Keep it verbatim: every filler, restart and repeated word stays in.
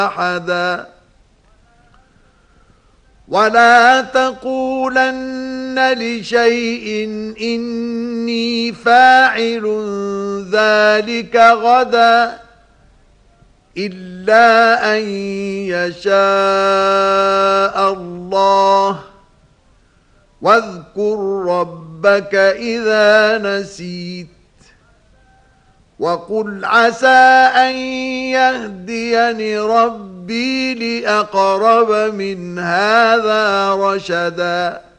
أحدا ولا تقولن لشيء إني فاعل ذلك غدا إلا أن يشاء الله واذكر ربك إذا نسيت وقل عسى أن يهديني ربي لأقرب من هذا رشدا